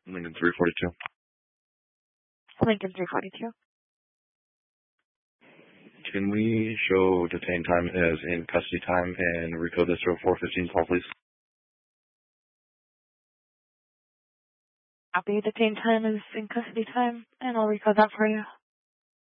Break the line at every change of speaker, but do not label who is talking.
Lincoln 342.
Lincoln 342.
Can we show detained time as in custody time and recode this to a 415 call, please?
Copy. Detained time is in custody time, and I'll recode that for you.